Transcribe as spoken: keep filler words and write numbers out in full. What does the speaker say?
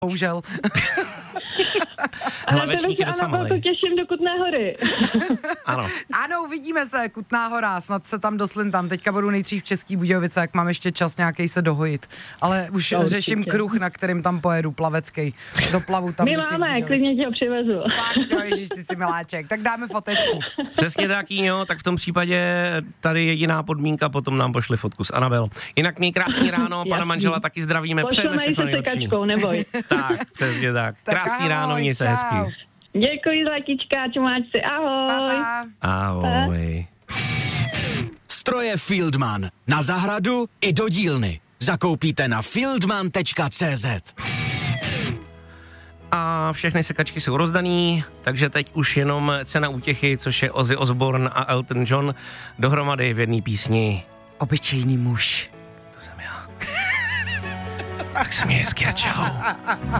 bohužel. Hlavečník je docela malej. to těším do Kutné Hory. Ano. Ano, uvidíme se, Kutná Hora, snad se tam doslintám. Teďka budu nejdřív v Český Budějovice, jak mám ještě čas nějaký se dohojit. Ale už No, řeším určitě. kruh, na kterým tam pojedu, plavecký. Doplavu tam. My do těch máme, Budějovic. klidně tě ho přivezu. Fakt, jo, ježiš, ty jsi miláček. Tak dáme fotečku. Přesně tak, jo, tak v tom případě tady jediná podmínka, potom nám pošli fotku s Anabel. Jinak měj krásný ráno, pana Jasný. manžela taky zdravíme, přejeme Pošleme všechno se nejlepší. sekačkou, neboj. Tak, přesně tak. Tak Krásný ahoj, ráno, měj se čau. hezky. Děkuji, zlatička, čumáčci, ahoj. Pa, pa. Ahoj. Stroje Fieldman. Na zahradu i do dílny. Zakoupíte na fieldman tečka cé zet. A všechny sekačky jsou rozdaný, takže teď už jenom cena útěchy, což je Ozzy Osbourne a Elton John dohromady v jedné písni. Obyčejný muž. To jsem já. Tak se mi hezky a čau.